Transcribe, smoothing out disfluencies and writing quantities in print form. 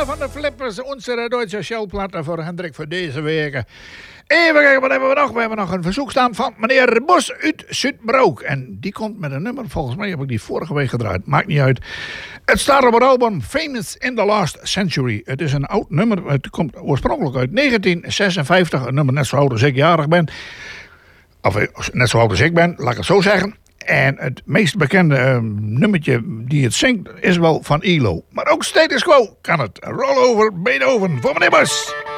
van de Flippers, onze Duitse showplaten voor Hendrik voor deze week. Even kijken, wat hebben we nog? We hebben nog een verzoek staan van meneer Bos uit Zuidbroek. En die komt met een nummer, volgens mij heb ik die vorige week gedraaid. Maakt niet uit. Het staat op het album Famous in the Last Century. Het is een oud nummer, het komt oorspronkelijk uit 1956. Een nummer net zo oud als ik jarig ben. Of net zo oud als ik ben, laat ik het zo zeggen. En het meest bekende nummertje die het zingt is wel van ELO. Maar ook Status Quo kan het. Roll over Beethoven voor meneer Bos.